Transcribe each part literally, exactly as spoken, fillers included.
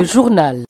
journal.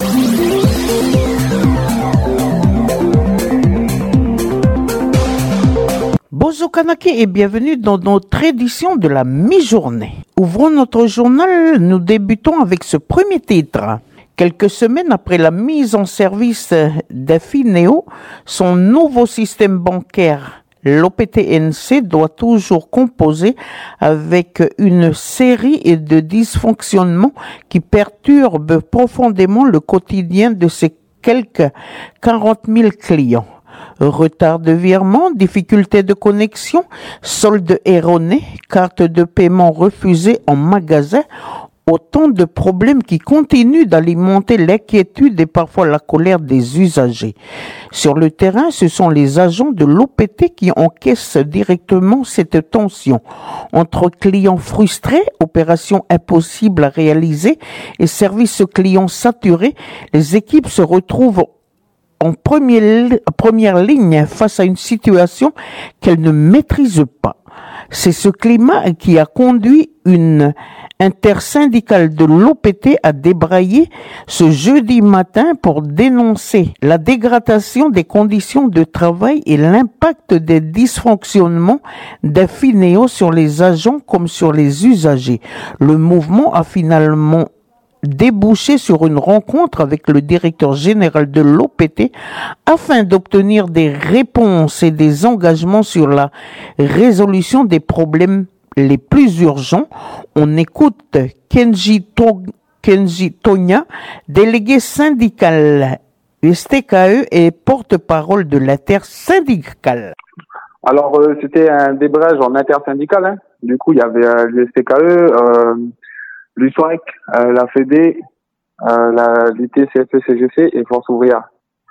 Bonjour Kanaki et bienvenue dans notre édition de la mi-journée. Ouvrons notre journal, nous débutons avec ce premier titre. Quelques semaines après la mise en service d'Affineo, son nouveau système bancaire, l'O P T N C, doit toujours composer avec une série de dysfonctionnements qui perturbent profondément le quotidien de ses quelques quarante mille clients. Retard de virement, difficultés de connexion, soldes erronés, cartes de paiement refusées en magasin, autant de problèmes qui continuent d'alimenter l'inquiétude et parfois la colère des usagers. Sur le terrain, ce sont les agents de l'O P T qui encaissent directement cette tension. Entre clients frustrés, opérations impossibles à réaliser et services clients saturés, les équipes se retrouvent en première, première ligne face à une situation qu'elles ne maîtrisent pas. C'est ce climat qui a conduit une intersyndicale de l'O P T à débrayer ce jeudi matin pour dénoncer la dégradation des conditions de travail et l'impact des dysfonctionnements d'Affineo sur les agents comme sur les usagers. Le mouvement a finalement débouché sur une rencontre avec le directeur général de l'O P T afin d'obtenir des réponses et des engagements sur la résolution des problèmes les plus urgents. On écoute Kenji, to- Kenji Tonya, délégué syndical S T K E et porte-parole de l'intersyndicale. Alors, euh, c'était un débrayage en intersyndical. Hein. Du coup, il y avait euh, l'U S T K E, euh, l'U S O A C, euh, la Fédé, euh, la l'I T C F E C G C et Force ouvrière.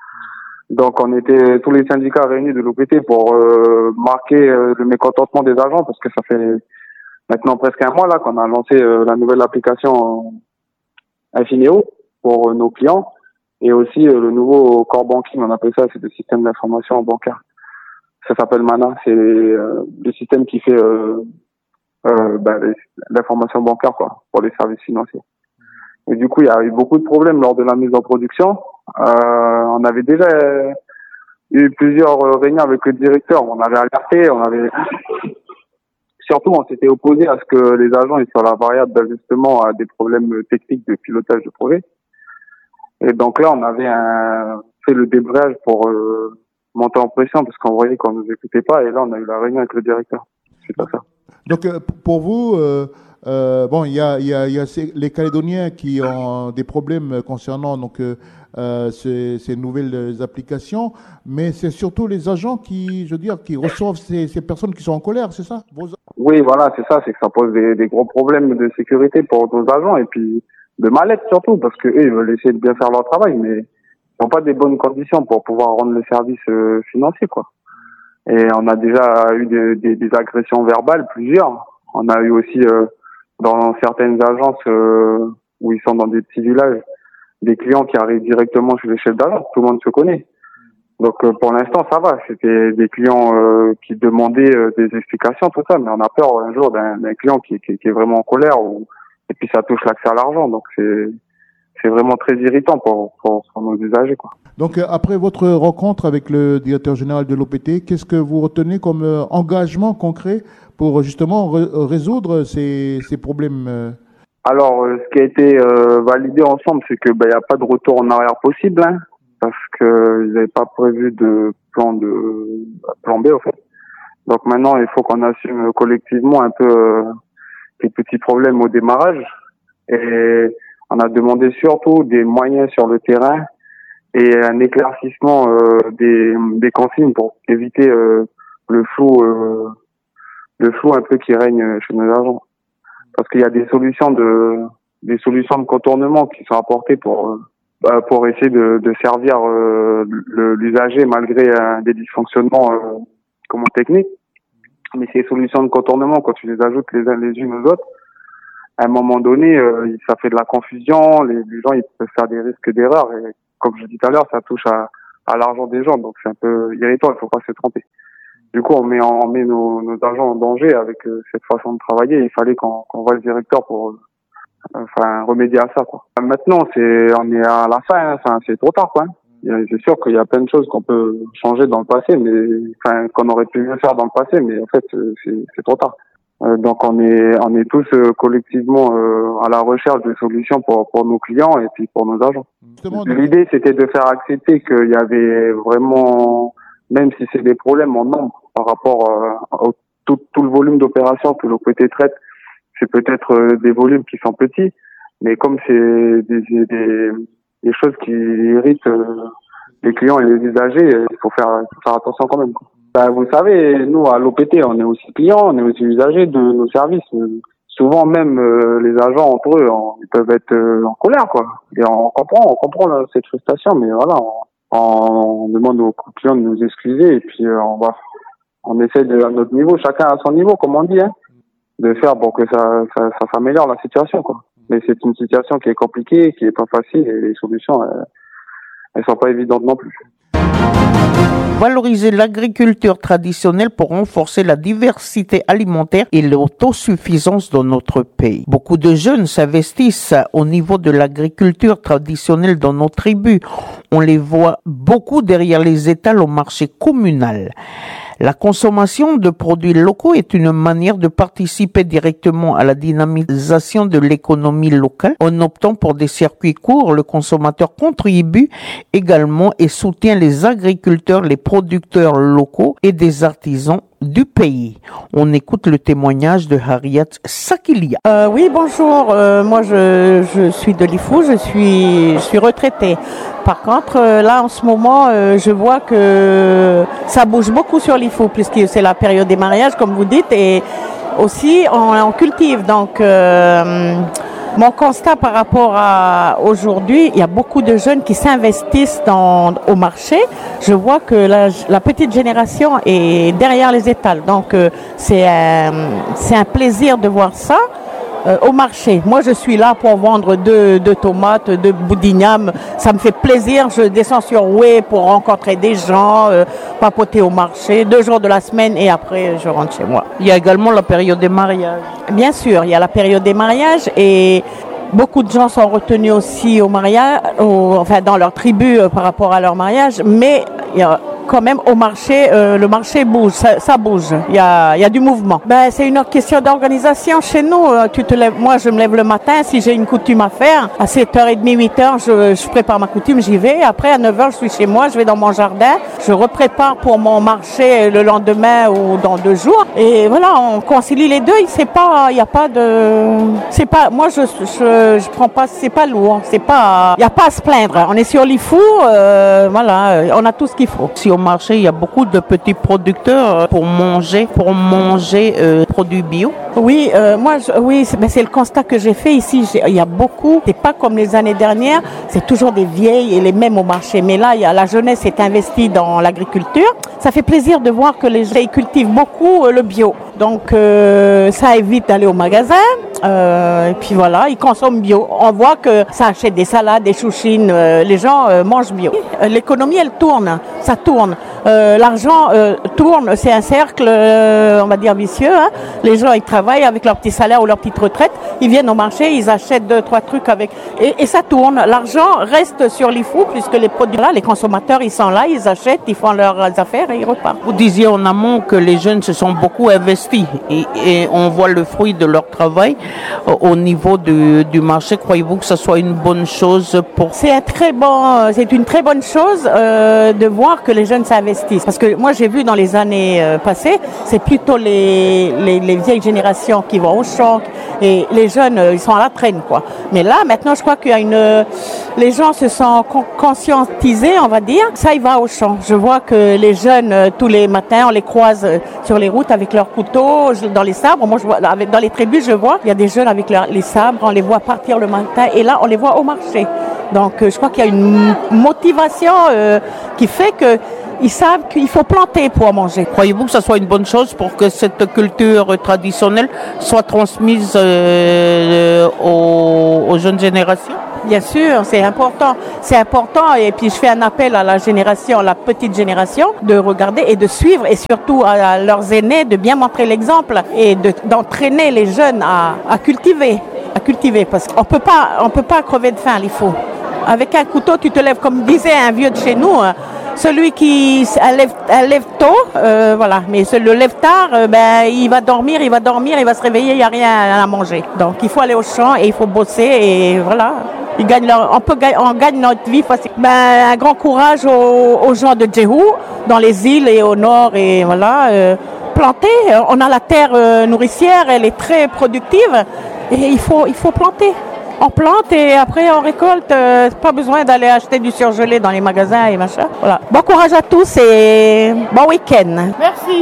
Donc, on était tous les syndicats réunis de l'O P T pour euh, marquer euh, le mécontentement des agents parce que ça fait maintenant presque un mois là qu'on a lancé euh, la nouvelle application Affineo pour euh, nos clients et aussi euh, le nouveau core banking, on appelle ça, c'est le système d'information bancaire. Ça s'appelle Mana, c'est euh, le système qui fait euh, euh, bah, les, l'information bancaire quoi pour les services financiers. Et du coup, il y a eu beaucoup de problèmes lors de la mise en production. Euh, on avait déjà euh, eu plusieurs euh, réunions avec le directeur. On avait alerté, on avait surtout on s'était opposé à ce que les agents aient sur la variable d'ajustement à des problèmes techniques de pilotage de projet. Et donc là, on avait un, fait le débrayage pour euh, monter en pression parce qu'on voyait qu'on nous écoutait pas. Et là, on a eu la réunion avec le directeur. C'est pas ça. Donc euh, pour vous, euh, euh, bon, il y a, y, a, y a ces, les Calédoniens qui ont des problèmes concernant donc euh, euh, ces, ces nouvelles applications, mais c'est surtout les agents qui, je veux dire, qui reçoivent ces, ces personnes qui sont en colère, c'est ça? Vos... Oui, voilà, c'est ça, c'est que ça pose des, des gros problèmes de sécurité pour nos agents et puis de mal-être surtout parce que eux, ils veulent essayer de bien faire leur travail, mais ils n'ont pas des bonnes conditions pour pouvoir rendre le service euh, financier, quoi. Et on a déjà eu des, des, des agressions verbales, plusieurs. On a eu aussi euh, dans certaines agences euh, où ils sont dans des petits villages, des clients qui arrivent directement chez le chef d'agence. Tout le monde se connaît. Donc euh, pour l'instant, ça va. C'était des clients euh, qui demandaient euh, des explications, tout ça. Mais on a peur un jour d'un, d'un client qui, qui, qui est vraiment en colère. Ou, et puis ça touche l'accès à l'argent. Donc c'est... c'est vraiment très irritant pour, pour, pour nos usagers, quoi. Donc, euh, après votre rencontre avec le directeur général de l'O P T, qu'est-ce que vous retenez comme euh, engagement concret pour justement re- résoudre ces, ces problèmes euh... Alors, euh, ce qui a été euh, validé ensemble, c'est que bah, y a pas de retour en arrière possible, hein, parce que ils n'avaient pas prévu de plan de plan B, en fait. Donc maintenant, il faut qu'on assume collectivement un peu euh, les petits problèmes au démarrage, et on a demandé surtout des moyens sur le terrain et un éclaircissement euh, des, des consignes pour éviter euh, le flou, euh, le flou un peu qui règne chez nos agents. Parce qu'il y a des solutions de, des solutions de contournement qui sont apportées pour, euh, pour essayer de, de servir euh, le, l'usager malgré euh, des dysfonctionnements euh, comment techniques. Mais ces solutions de contournement, quand tu les ajoutes les, les unes aux autres, à un moment donné, euh, ça fait de la confusion, les, les gens ils peuvent faire des risques d'erreur et comme je dis tout à l'heure, ça touche à, à l'argent des gens, donc c'est un peu irritant, il faut pas se tromper. Du coup, on met, on met nos, nos agents en danger avec euh, cette façon de travailler. Il fallait qu'on, qu'on voit le directeur pour enfin remédier à ça, quoi. Maintenant, c'est on est à la fin, enfin c'est trop tard, quoi. C'est sûr qu'il y a plein de choses qu'on peut changer dans le passé, mais enfin qu'on aurait pu mieux faire dans le passé, mais en fait c'est, c'est trop tard. Euh, donc on est on est tous euh, collectivement euh, à la recherche de solutions pour pour nos clients et puis pour nos agents. Justement, l'idée c'était de faire accepter qu'il y avait vraiment, même si c'est des problèmes en nombre par rapport euh, au tout, tout le volume d'opérations que l'O P T traite, c'est peut-être euh, des volumes qui sont petits, mais comme c'est des des, des choses qui irritent euh, les clients et les usagers, il faut faire, faut faire attention quand même, quoi. Ben, vous savez, nous à l'O P T, on est aussi clients, on est aussi usagers de nos services. Souvent même euh, les agents entre eux, on, ils peuvent être euh, en colère, quoi. Et on comprend, on comprend là, cette frustration, mais voilà, on, on demande aux clients de nous excuser et puis euh, on va, on essaie de à notre niveau, chacun à son niveau, comme on dit, hein, de faire pour que ça, ça, ça s'améliore la situation, quoi. Mais c'est une situation qui est compliquée, qui est pas facile et les solutions, elles, elles sont pas évidentes non plus. Valoriser l'agriculture traditionnelle pour renforcer la diversité alimentaire et l'autosuffisance dans notre pays. Beaucoup de jeunes s'investissent au niveau de l'agriculture traditionnelle dans nos tribus. On les voit beaucoup derrière les étals au marché communal. La consommation de produits locaux est une manière de participer directement à la dynamisation de l'économie locale. En optant pour des circuits courts, le consommateur contribue également et soutient les agriculteurs, les producteurs locaux et des artisans du pays. On écoute le témoignage de Harriet Sakilia. Euh, oui, bonjour. Euh, moi, je, je suis de Lifou. Je suis, je suis retraitée. Par contre, euh, là, en ce moment, euh, je vois que ça bouge beaucoup sur Lifou, puisque c'est la période des mariages, comme vous dites, et aussi on, on cultive. Donc, euh, mon constat par rapport à aujourd'hui, il y a beaucoup de jeunes qui s'investissent dans, au marché. Je vois que la, la petite génération est derrière les étals. Donc, euh, c'est, un, c'est un plaisir de voir ça. Euh, au marché. Moi, je suis là pour vendre deux, deux tomates, deux boudignam. Ça me fait plaisir. Je descends sur Oué pour rencontrer des gens, euh, papoter au marché, deux jours de la semaine et après, je rentre chez moi. Il y a également la période des mariages. Bien sûr, il y a la période des mariages et beaucoup de gens sont retenus aussi au mariage, au, enfin dans leur tribu euh, par rapport à leur mariage, mais il y a quand même au marché, euh, le marché bouge, ça, ça bouge, il y a, il y a du mouvement. Ben, c'est une question d'organisation chez nous. Tu te lèves, moi je me lève le matin, si j'ai une coutume à faire, à sept heures trente, huit heures, je, je prépare ma coutume, j'y vais. Après à neuf heures, je suis chez moi, je vais dans mon jardin, je reprépare pour mon marché le lendemain ou dans deux jours. Et voilà, on concilie les deux, c'est pas, il n'y a pas de... C'est pas, moi je, je, je prends pas, c'est pas lourd, c'est pas, il n'y a pas à se plaindre. On est sur Lifou, euh, voilà, on a tout ce qu'il faut. Si au marché, il y a beaucoup de petits producteurs pour manger, pour manger euh, produits bio. Oui, euh, moi, je, oui, c'est, ben c'est le constat que j'ai fait ici. J'ai, il y a beaucoup. C'est pas comme les années dernières. C'est toujours des vieilles et les mêmes au marché. Mais là, il y a la jeunesse est investie dans l'agriculture. Ça fait plaisir de voir que les gens cultivent beaucoup euh, le bio. Donc, euh, ça évite d'aller au magasin. Euh, et puis voilà, ils consomment bio. On voit que ça achète des salades, des chouchines. Euh, les gens euh, mangent bio. L'économie, elle tourne. Ça tourne. Euh, l'argent euh, tourne. C'est un cercle, euh, on va dire, vicieux. Hein. Les gens, ils travaillent avec leur petit salaire ou leur petite retraite. Ils viennent au marché, ils achètent deux, trois trucs avec... Et, et ça tourne. L'argent reste sur Lifou puisque les produits là, les consommateurs, ils sont là, ils achètent, ils font leurs affaires et ils repartent. Vous disiez en amont que les jeunes se sont beaucoup investis et, et on voit le fruit de leur travail euh, au niveau du, du marché. Croyez-vous que ce soit une bonne chose pour... C'est un très bon, c'est une très bonne chose euh, de voir que les jeunes s'investissent. Parce que moi, j'ai vu dans les années euh, passées, c'est plutôt les, les, les vieilles générations qui vont au champ et les jeunes, euh, ils sont à la traîne, quoi. Mais là, maintenant, je crois qu'il y a une... Euh, les gens se sont con- conscientisés, on va dire. Ça, il va au champ. Je vois que les jeunes, euh, tous les matins, on les croise euh, sur les routes avec leurs couteaux, je, dans les sabres. Moi, je vois, avec, dans les tribus, je vois, il y a des jeunes avec leur, les sabres, on les voit partir le matin et là, on les voit au marché. Donc, euh, je crois qu'il y a une motivation euh, qui fait que ils savent qu'il faut planter pour manger. Croyez-vous que ça soit une bonne chose pour que cette culture traditionnelle soit transmise euh, aux, aux jeunes générations? Bien sûr, c'est important. C'est important et puis je fais un appel à la génération, la petite génération, de regarder et de suivre et surtout à leurs aînés de bien montrer l'exemple et de, d'entraîner les jeunes à, à cultiver. à cultiver parce qu'on peut pas, on peut pas crever de faim, il faut. Avec un couteau, tu te lèves, comme disait un vieux de chez nous, hein, celui qui lève, lève tôt, euh, voilà, mais le lève tard, euh, ben, il va dormir, il va dormir, il va se réveiller, il n'y a rien à manger. Donc il faut aller au champ et il faut bosser et voilà. Ils gagnent leur, on, peut, on gagne notre vie facile. Ben, un grand courage aux, aux gens de Djehou, dans les îles et au nord, et voilà. Euh, planter, on a la terre euh, nourricière, elle est très productive, et il faut, il faut planter. On plante et après on récolte. Euh, pas besoin d'aller acheter du surgelé dans les magasins et machin. Voilà. Bon courage à tous et bon week-end. Merci.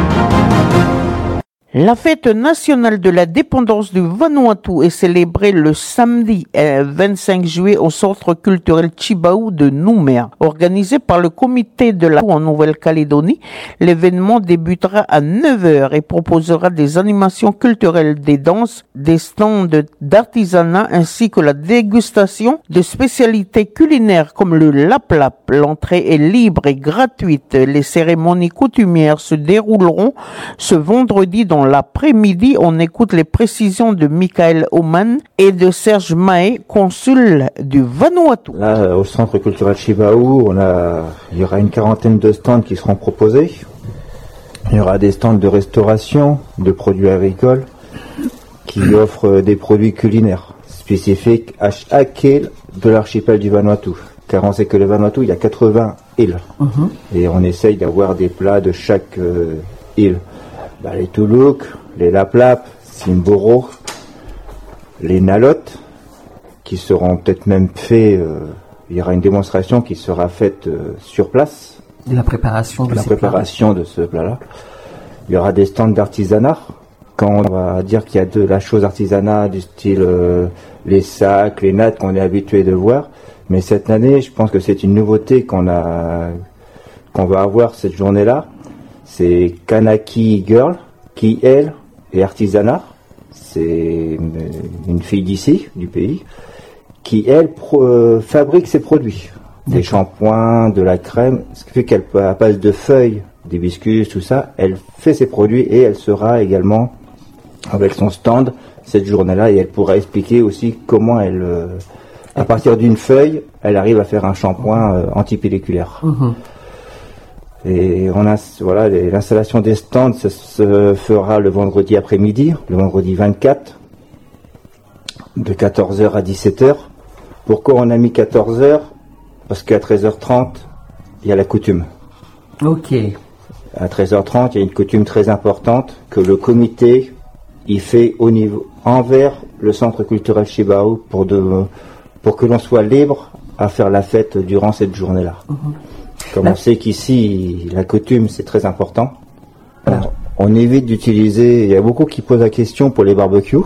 La fête nationale de la dépendance du Vanuatu est célébrée le samedi vingt-cinq juillet au centre culturel Tjibaou de Nouméa. Organisé par le comité de la en Nouvelle-Calédonie, l'événement débutera à neuf heures et proposera des animations culturelles, des danses, des stands d'artisanat ainsi que la dégustation de spécialités culinaires comme le laplap. L'entrée est libre et gratuite. Les cérémonies coutumières se dérouleront ce vendredi dans l'après-midi. On écoute les précisions de Michael Oman et de Serge Mahé, consul du Vanuatu. Là, au centre culturel Tjibaou, on a, il y aura une quarantaine de stands qui seront proposés. Il y aura des stands de restauration, de produits agricoles, qui offrent des produits culinaires spécifiques à chaque île de l'archipel du Vanuatu. Car on sait que le Vanuatu, il y a quatre-vingts îles. Uh-huh. Et on essaye d'avoir des plats de chaque euh, île. Bah, les Toulouk, les Laplap, Simboro, les Nalotes, qui seront peut-être même faits, euh, il y aura une démonstration qui sera faite euh, sur place. De la préparation de, la préparation de ce plat-là. Il y aura des stands d'artisanat. Quand on va dire qu'il y a de la chose artisanat du style euh, les sacs, les nattes qu'on est habitué de voir. Mais cette année, je pense que c'est une nouveauté qu'on a, qu'on va avoir cette journée-là. C'est Kanaki Girl, qui elle est artisanat. C'est une fille d'ici, du pays, qui elle pro, euh, fabrique ses produits. Des shampoings, de la crème, ce qui fait qu'elle passe de feuilles, d'hibiscus, tout ça. Elle fait ses produits et elle sera également avec son stand cette journée-là et elle pourra expliquer aussi comment elle, euh, à partir d'une feuille, elle arrive à faire un shampoing euh, antipelliculaire. Mmh. Et on a, voilà, l'installation des stands ça se fera le vendredi après-midi, le vendredi vingt-quatre, de quatorze heures à dix-sept heures. Pourquoi on a mis quatorze heures? Parce qu'à treize heures trente, il y a la coutume. Ok. À treize heures trente, il y a une coutume très importante que le comité y fait au niveau, envers le centre culturel Tjibaou pour, de, pour que l'on soit libre à faire la fête durant cette journée-là. Mmh. Comme Là. on sait qu'ici, la coutume, c'est très important. Alors, on évite d'utiliser, il y a beaucoup qui posent la question pour les barbecues.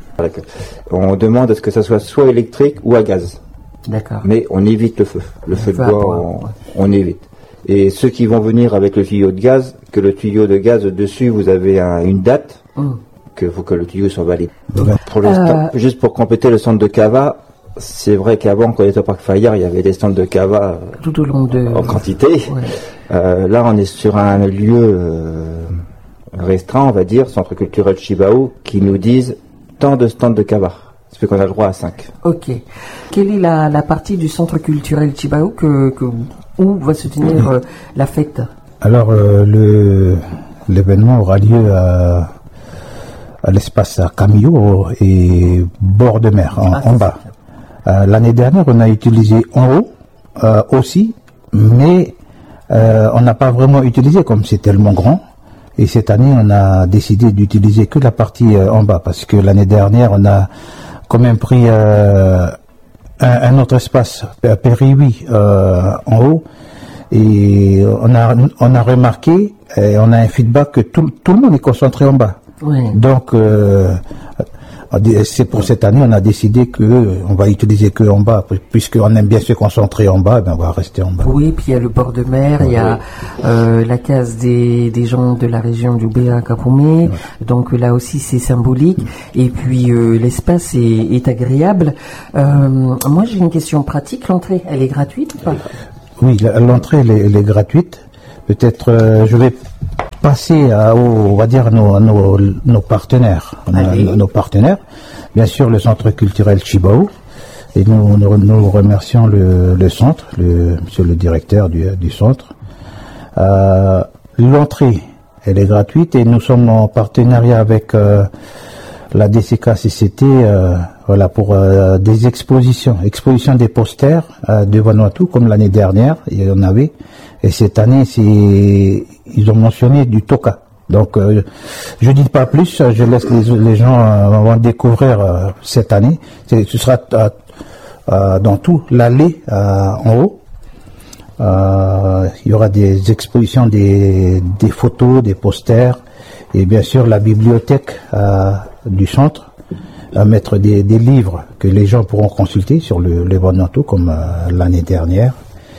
On demande à ce que ça soit soit électrique ou à gaz. D'accord. Mais on évite le feu. Le, le feu de bois, on, on évite. Et ceux qui vont venir avec le tuyau de gaz, que le tuyau de gaz dessus, vous avez un, une date, mm. que faut que le tuyau soit valide. Pour euh... Juste pour compléter le centre de Cava, c'est vrai qu'avant, quand on était au Parc Fayard, il y avait des stands de Cava tout au long de... en quantité. Ouais. Euh, là, on est sur un lieu euh, restreint, on va dire, centre culturel Tjibaou, qui nous disent tant de stands de Cava. Ça fait qu'on a le droit à cinq. Ok. Quelle est la, la partie du centre culturel Tjibaou que, que, où va se tenir euh, la fête? Alors, euh, le, l'événement aura lieu à, à l'espace à Camillo et bord de mer, en, ah, en bas. Euh, l'année dernière, on a utilisé en haut euh, aussi, mais euh, on n'a pas vraiment utilisé comme c'est tellement grand. Et cette année, on a décidé d'utiliser que la partie euh, en bas, parce que l'année dernière, on a quand même pris euh, un, un autre espace, Périhui, euh, en haut, et on a, on a remarqué, et on a un feedback que tout, tout le monde est concentré en bas. Oui. Donc, euh, c'est pour cette année, on a décidé que on va utiliser que en bas, puisqu'on aime bien se concentrer en bas, ben on va rester en bas. Oui, puis il y a le bord de mer, il oui. y a euh, la case des, des gens de la région du Béa Kapomé, oui. donc là aussi c'est symbolique, et puis euh, l'espace est, est agréable. Euh, moi j'ai une question pratique, l'entrée, elle est gratuite ou pas? Oui, l'entrée elle est, elle est gratuite. Peut-être euh, je vais passer à, au, on va dire, nos, nos, nos partenaires. Nos, nos partenaires. bien sûr le centre culturel Chibao. Et nous, nous, nous remercions le, le centre, le, monsieur le directeur du, du centre. Euh, l'entrée, elle est gratuite et nous sommes en partenariat avec euh, la D C K C C T euh, voilà, pour euh, des expositions. Exposition des posters euh, de Vanuatu, comme l'année dernière, il y en avait. Et cette année, c'est, ils ont mentionné du Toka. Donc, euh, je dis pas plus, je laisse les, les gens euh, vont découvrir euh, cette année. C'est, ce sera euh, euh, dans tout l'allée euh, en haut. Euh, il y aura des expositions, des, des photos, des posters, et bien sûr la bibliothèque euh, du centre, à mettre des, des livres que les gens pourront consulter sur le, le Vanuatu comme euh, l'année dernière.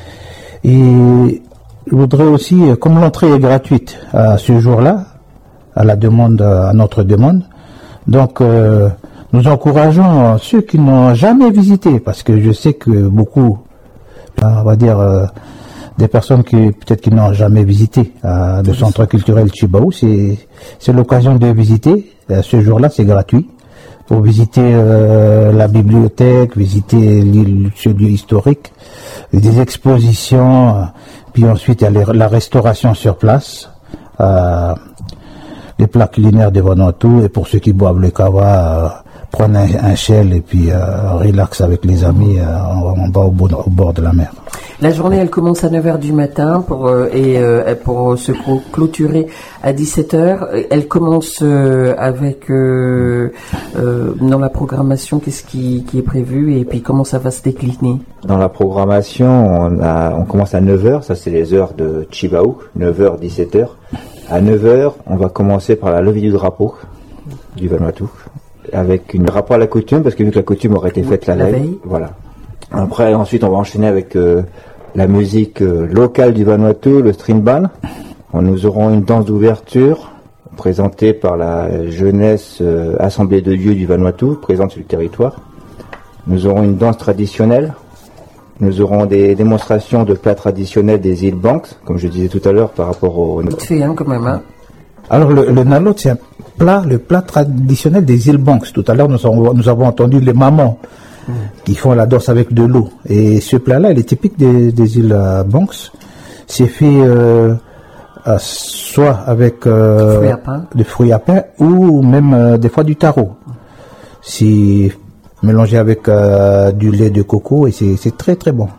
Et je voudrais aussi, comme l'entrée est gratuite à ce jour-là, à la demande, à notre demande, donc euh, nous encourageons ceux qui n'ont jamais visité, parce que je sais que beaucoup, on va dire, euh, des personnes qui peut-être qui n'ont jamais visité euh, le centre culturel Chibao, c'est c'est l'occasion de visiter. Euh, ce jour-là, c'est gratuit pour visiter euh, la bibliothèque, visiter l'île, ce lieu historique, des expositions. Euh, Puis ensuite, il y a les, la restauration sur place, euh, les plats culinaires de Vanuatu, et pour ceux qui boivent le kawa, euh, prendre un, un shell et puis euh, relax avec les amis euh, en, en bas au bord, au bord de la mer. La journée, elle commence à neuf heures du matin pour, euh, et euh, pour se clôturer à dix-sept heures. Elle commence euh, avec, euh, euh, dans la programmation, qu'est-ce qui, qui est prévu et puis comment ça va se décliner? Dans la programmation, on, a, on commence à neuf heures, ça c'est les heures de Chibao, neuf heures, dix-sept heures. À neuf heures, on va commencer par la levée du drapeau du Vanuatu, avec une rapport à la coutume, parce que vu que la coutume aurait été faite la, la veille, veille. Voilà. Après, ensuite, on va enchaîner avec euh, la musique euh, locale du Vanuatu, le string band. Nous aurons une danse d'ouverture présentée par la jeunesse euh, Assemblée de Dieu du Vanuatu, présente sur le territoire. Nous aurons une danse traditionnelle. Nous aurons des démonstrations de plats traditionnels des îles Banks, comme je disais tout à l'heure par rapport au... Vite fait, hein, quand même, hein. Alors, le, le nalot, c'est un plat, le plat traditionnel des îles Banks. Tout à l'heure, nous avons, nous avons entendu les mamans mmh. qui font la danse avec de l'eau. Et ce plat-là, il est typique des, des îles euh, Banks. C'est fait euh, euh, soit avec euh, fruits à pain. des fruits à pain ou même euh, des fois du taro. C'est mélangé avec euh, du lait de coco et c'est, c'est très très bon.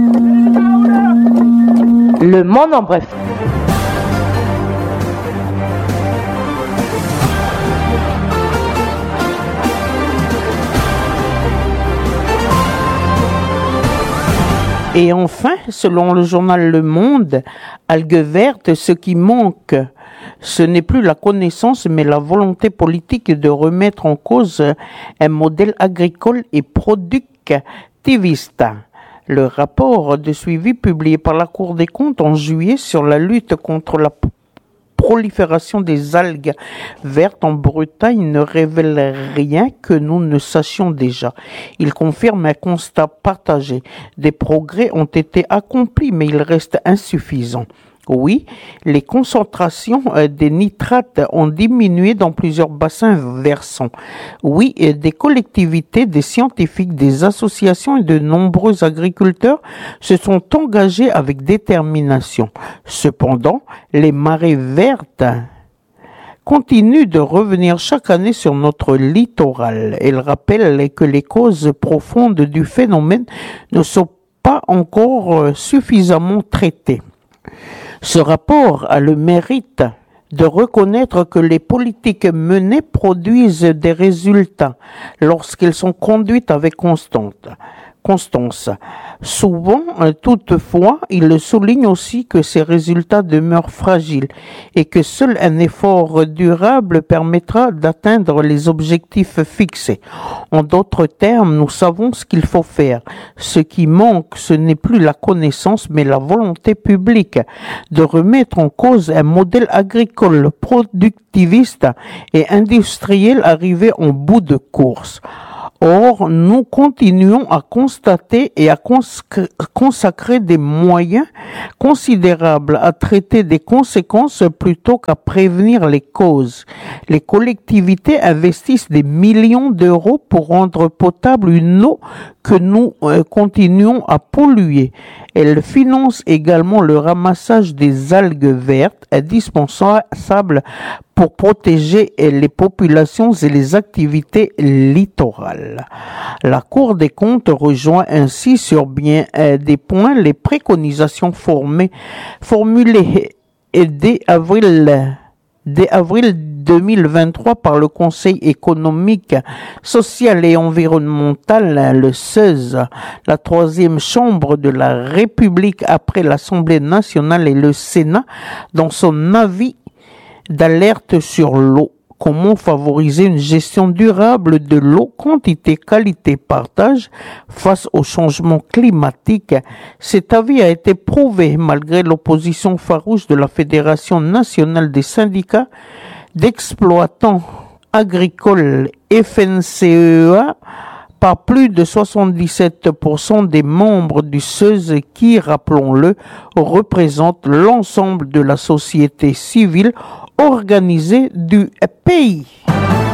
Le monde en bref. Et enfin, selon le journal Le Monde, algues vertes, ce qui manque, ce n'est plus la connaissance, mais la volonté politique de remettre en cause un modèle agricole et productiviste. Le rapport de suivi publié par la Cour des comptes en juillet sur la lutte contre la prolifération des algues vertes en Bretagne ne révèle rien que nous ne sachions déjà. Il confirme un constat partagé. Des progrès ont été accomplis, mais ils restent insuffisants. Oui, les concentrations des nitrates ont diminué dans plusieurs bassins versants. Oui, des collectivités, des scientifiques, des associations et de nombreux agriculteurs se sont engagés avec détermination. Cependant, les marées vertes continuent de revenir chaque année sur notre littoral. Elle rappelle que les causes profondes du phénomène ne sont pas encore suffisamment traitées. Ce rapport a le mérite de reconnaître que les politiques menées produisent des résultats lorsqu'elles sont conduites avec constance. Constance. Souvent, toutefois, il souligne aussi que ces résultats demeurent fragiles et que seul un effort durable permettra d'atteindre les objectifs fixés. En d'autres termes, nous savons ce qu'il faut faire. Ce qui manque, ce n'est plus la connaissance, mais la volonté publique de remettre en cause un modèle agricole productiviste et industriel arrivé en bout de course. Or, nous continuons à constater et à consacrer des moyens considérables à traiter des conséquences plutôt qu'à prévenir les causes. Les collectivités investissent des millions d'euros pour rendre potable une eau que nous euh, continuons à polluer. Elles financent également le ramassage des algues vertes indispensables pour protéger les populations et les activités littorales. La Cour des comptes rejoint ainsi sur bien des points les préconisations formées, formulées dès avril, dès avril deux mille vingt-trois par le Conseil économique, social et environnemental, le C E S, la troisième chambre de la République après l'Assemblée nationale et le Sénat, dans son avis d'alerte sur l'eau. Comment favoriser une gestion durable de l'eau, quantité, qualité, partage face au changement climatique? Cet avis a été prouvé malgré l'opposition farouche de la Fédération nationale des syndicats d'exploitants agricoles F N C E A par plus de soixante-dix-sept pour cent des membres du C E S qui, rappelons-le, représentent l'ensemble de la société civile organisée du pays.